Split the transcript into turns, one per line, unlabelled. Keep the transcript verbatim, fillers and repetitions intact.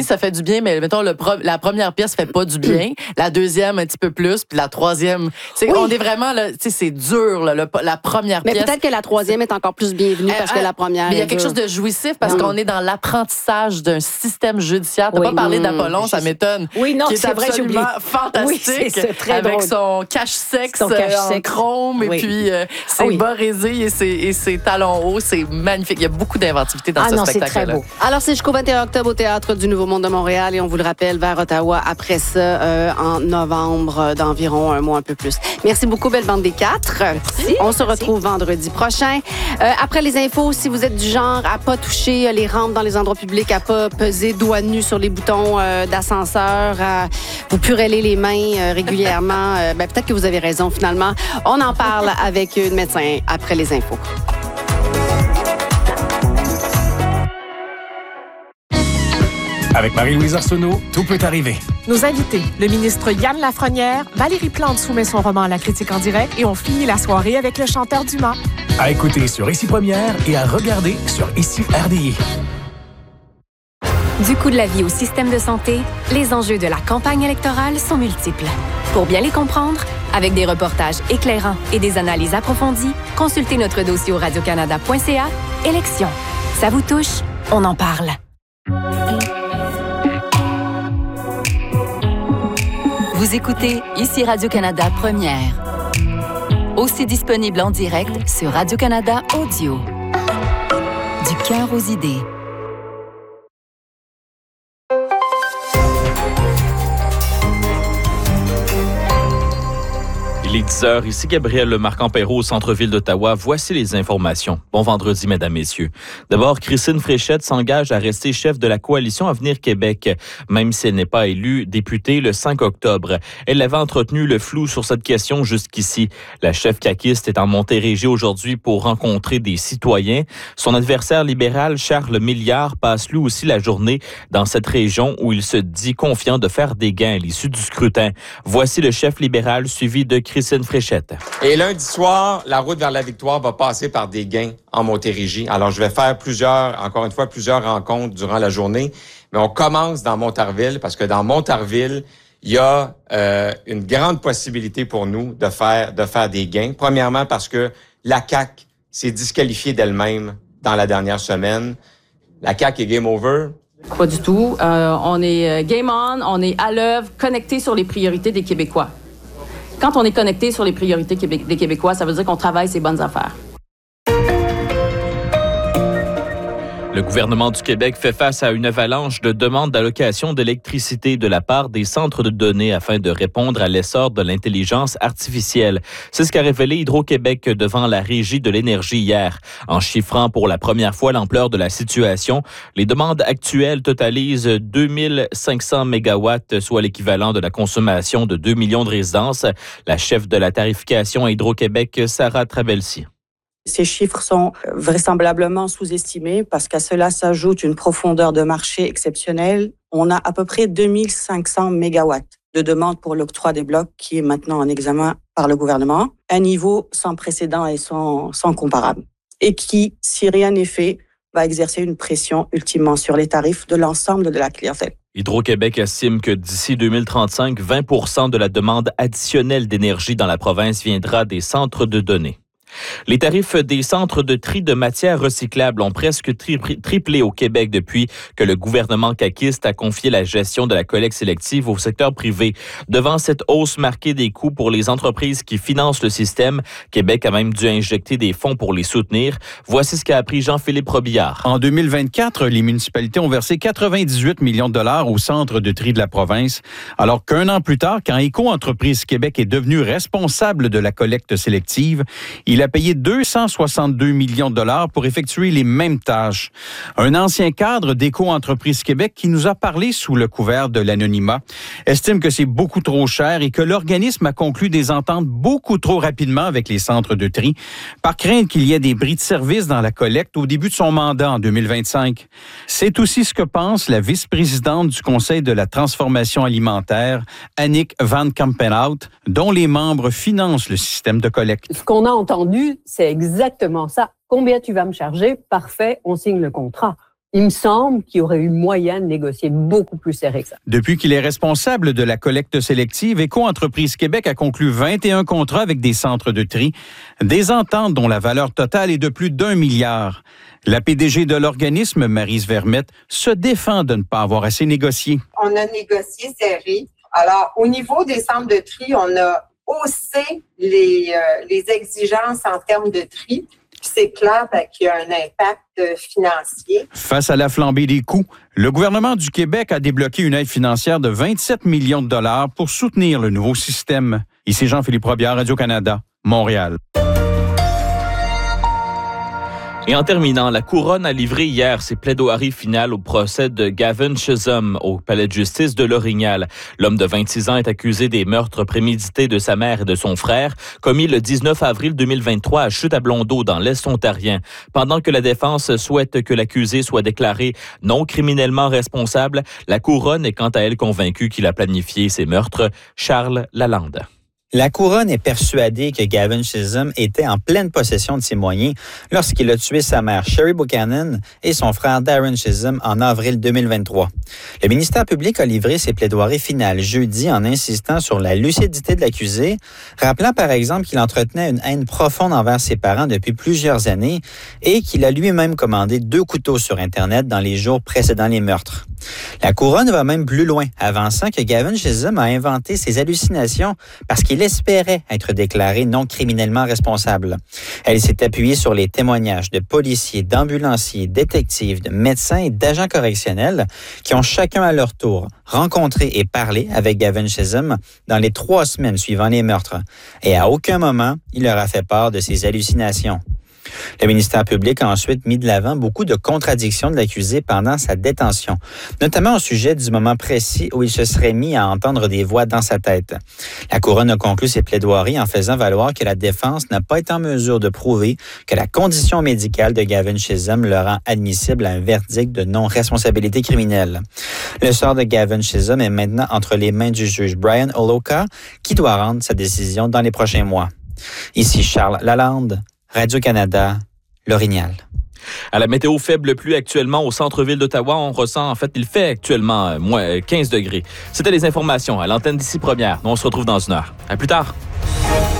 dit ça fait du bien, mais mettons, le pro, la première pièce fait pas du bien. La deuxième, un petit peu plus. Puis la troisième, c'est, oui. on est vraiment, là, tu sais, c'est dur, là, le, la première
mais
pièce.
Mais peut-être que la troisième est encore plus bienvenue euh, parce que la première.
Mais il y a quelque chose de jouissif parce mmh. qu'on est dans l'apprentissage d'un système judiciaire. T'as oui. pas parlé d'Apollon, mmh. ça m'étonne.
Oui, non,
qui est,
c'est vrai,
absolument
j'oublie.
fantastique.
Oui, c'est, c'est très
avec
drôle.
son cache-sexe
son cache
en chrome oui. et puis euh, ses ah, oui. bas résés et ses, et ses talons hauts. C'est magnifique. Il y a beaucoup d'inventivité dans
ah,
ce
non,
spectacle-là.
C'est très beau. Alors, c'est jusqu'au vingt et un octobre au Théâtre du Nouveau Monde de Montréal et on vous le rappelle, vers Ottawa après ça euh, en novembre euh, d'environ un mois, un peu plus. Merci beaucoup, Belle Bande des Quatre.
Merci.
On se retrouve Merci. vendredi prochain. Euh, après les infos, si vous êtes du genre à pas toucher les rampes dans les endroits publics, à pas peser doigts nus sur les boutons euh, d'ascenseur, à vous pureller les mains euh, régulièrement, euh, ben, peut-être que vous avez raison finalement. On en parle avec une médecin après les infos.
Avec Marie-Louise Arsenault, tout peut arriver.
Nos invités, le ministre Yann Lafrenière, Valérie Plante soumet son roman à la critique en direct et on finit la soirée avec le chanteur Dumas.
À écouter sur Ici Première et à regarder sur Ici R D I.
Du coût de la vie au système de santé, les enjeux de la campagne électorale sont multiples. Pour bien les comprendre, avec des reportages éclairants et des analyses approfondies, consultez notre dossier au radio canada point c a. Élections. Ça vous touche? On en parle. Vous écoutez Ici Radio-Canada Première. Aussi disponible en direct sur Radio-Canada Audio. Du cœur aux idées.
Il est dix heures, ici Gabriel Marc-Ampéro au centre-ville d'Ottawa. Voici les informations. Bon vendredi, mesdames, messieurs. D'abord, Christine Fréchette s'engage à rester chef de la coalition Avenir Québec, même si elle n'est pas élue députée le cinq octobre. Elle avait entretenu le flou sur cette question jusqu'ici. La chef caquiste est en Montérégie aujourd'hui pour rencontrer des citoyens. Son adversaire libéral, Charles Milliard, passe lui aussi la journée dans cette région où il se dit confiant de faire des gains à l'issue du scrutin. Voici le chef libéral suivi de Christine Fréchette.
Et lundi soir, la route vers la victoire va passer par des gains en Montérégie. Alors, je vais faire plusieurs, encore une fois, plusieurs rencontres durant la journée. Mais on commence dans Montarville parce que dans Montarville, il y a euh, une grande possibilité pour nous de faire, de faire des gains. Premièrement, parce que la C A Q s'est disqualifiée d'elle-même dans la dernière semaine. La C A Q est game over.
Pas du tout. Euh, on est game on, on est à l'œuvre, connecté sur les priorités des Québécois. Quand on est connecté sur les priorités des Québécois, ça veut dire qu'on travaille ses bonnes affaires.
Le gouvernement du Québec fait face à une avalanche de demandes d'allocation d'électricité de la part des centres de données afin de répondre à l'essor de l'intelligence artificielle. C'est ce qu'a révélé Hydro-Québec devant la Régie de l'énergie hier. En chiffrant pour la première fois l'ampleur de la situation, les demandes actuelles totalisent deux mille cinq cents mégawatts, soit l'équivalent de la consommation de deux millions de résidences. La chef de la tarification à Hydro-Québec, Sarah Trabelsi.
Ces chiffres sont vraisemblablement sous-estimés parce qu'à cela s'ajoute une profondeur de marché exceptionnelle. On a à peu près deux mille cinq cents mégawatts de demande pour l'octroi des blocs qui est maintenant en examen par le gouvernement. Un niveau sans précédent et sans, sans comparable. Et qui, si rien n'est fait, va exercer une pression ultimement sur les tarifs de l'ensemble de la clientèle.
Hydro-Québec estime que d'ici deux mille trente-cinq, vingt pour cent de la demande additionnelle d'énergie dans la province viendra des centres de données. Les tarifs des centres de tri de matières recyclables ont presque tri- triplé au Québec depuis que le gouvernement caquiste a confié la gestion de la collecte sélective au secteur privé. Devant cette hausse marquée des coûts pour les entreprises qui financent le système, Québec a même dû injecter des fonds pour les soutenir. Voici ce qu'a appris Jean-Philippe Robillard.
En deux mille vingt-quatre, les municipalités ont versé quatre-vingt-dix-huit millions de dollars au centre de tri de la province, alors qu'un an plus tard, quand Éco-Entreprise Québec est devenu responsable de la collecte sélective, il a payé deux cent soixante-deux millions de dollars pour effectuer les mêmes tâches. Un ancien cadre d'Éco-Entreprise Québec qui nous a parlé sous le couvert de l'anonymat estime que c'est beaucoup trop cher et que l'organisme a conclu des ententes beaucoup trop rapidement avec les centres de tri, par crainte qu'il y ait des bris de service dans la collecte au début de son mandat en deux mille vingt-cinq. C'est aussi ce que pense la vice-présidente du Conseil de la transformation alimentaire, Annick Van Kampenhout, dont les membres financent le système de collecte.
Ce qu'on a entendu, c'est exactement ça. Combien tu vas me charger? Parfait, on signe le contrat. il me semble qu'il y aurait eu moyen de négocier beaucoup plus serré que ça.
Depuis qu'il est responsable de la collecte sélective, Éco-Entreprise Québec a conclu vingt et un contrats avec des centres de tri, des ententes dont la valeur totale est de plus d'un milliard. La P D G de l'organisme, Maryse Vermette, se défend de ne pas avoir assez négocié.
On a négocié serré. Alors, au niveau des centres de tri, on a haussé les, euh, les exigences en termes de tri. C'est clair ben, qu'il y a un impact financier.
Face à la flambée des coûts, le gouvernement du Québec a débloqué une aide financière de vingt-sept millions de dollars pour soutenir le nouveau système. Ici Jean-Philippe Robillard, Radio-Canada, Montréal.
Et en terminant, la Couronne a livré hier ses plaidoiries finales au procès de Gavin Chisholm au palais de justice de L'Orignal. L'homme de vingt-six ans est accusé des meurtres prémédités de sa mère et de son frère, commis le dix-neuf avril deux mille vingt-trois à Chute-à-Blondeau, dans l'Est ontarien. Pendant que la défense souhaite que l'accusé soit déclaré non criminellement responsable, la Couronne est quant à elle convaincue qu'il a planifié ces meurtres. Charles Lalande.
La Couronne est persuadée que Gavin Chisholm était en pleine possession de ses moyens lorsqu'il a tué sa mère Sherry Buchanan et son frère Darren Chisholm en avril deux mille vingt-trois. Le ministère public a livré ses plaidoiries finales jeudi en insistant sur la lucidité de l'accusé, rappelant par exemple qu'il entretenait une haine profonde envers ses parents depuis plusieurs années et qu'il a lui-même commandé deux couteaux sur Internet dans les jours précédant les meurtres. La Couronne va même plus loin, avançant que Gavin Chisholm a inventé ses hallucinations parce qu'il espérait être déclaré non criminellement responsable. Elle s'est appuyée sur les témoignages de policiers, d'ambulanciers, détectives, de médecins et d'agents correctionnels qui ont chacun à leur tour rencontré et parlé avec Gavin Chisholm dans les trois semaines suivant les meurtres. Et à aucun moment, il leur a fait part de ses hallucinations. Le ministère public a ensuite mis de l'avant beaucoup de contradictions de l'accusé pendant sa détention, notamment au sujet du moment précis où il se serait mis à entendre des voix dans sa tête. La Couronne a conclu ses plaidoiries en faisant valoir que la défense n'a pas été en mesure de prouver que la condition médicale de Gavin Chisholm le rend admissible à un verdict de non-responsabilité criminelle. Le sort de Gavin Chisholm est maintenant entre les mains du juge Brian Oloka, qui doit rendre sa décision dans les prochains mois. Ici Charles Lalande, Radio-Canada, L'Orignal.
À la météo, faible pluie actuellement au centre-ville d'Ottawa. On ressent, en fait, il fait actuellement moins quinze degrés. C'était les informations à l'antenne d'Ici Première. Nous, on se retrouve dans une heure. À plus tard.